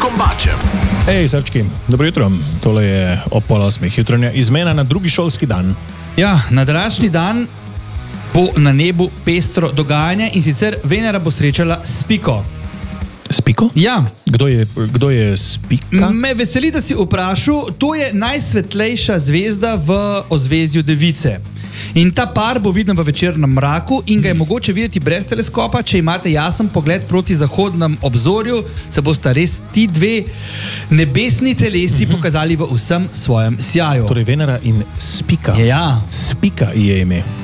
Vaškom Bačem. Hej, srčki, dobro jutro. Tole je ob 7:30 jutranja izmena na drugi šolski dan. Ja, na današnji dan bo na nebu pestro dogajanje in sicer Venera bo srečala Spiko. Spiko? Ja. Kdo je Spika? Me veseli, da si vprašal, to je najsvetlejša zvezda v ozvezdju Device. In ta par bo viden v večernem mraku in ga je mogoče videti brez teleskopa. Če imate jasen pogled proti zahodnem obzorju, se bosta res ti dve nebesni telesi pokazali v vsem svojem sijaju. Torej Venera in Spika. Ja. Spika je ime.